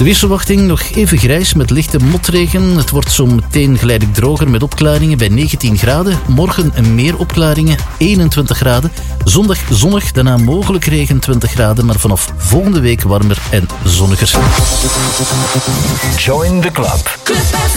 De weersverwachting nog even grijs met lichte motregen. Het wordt zo meteen geleidelijk droger met opklaringen bij 19 graden. Morgen meer opklaringen, 21 graden. Zondag zonnig, daarna mogelijk regen, 20 graden. Maar vanaf volgende week warmer en zonniger. Join the club.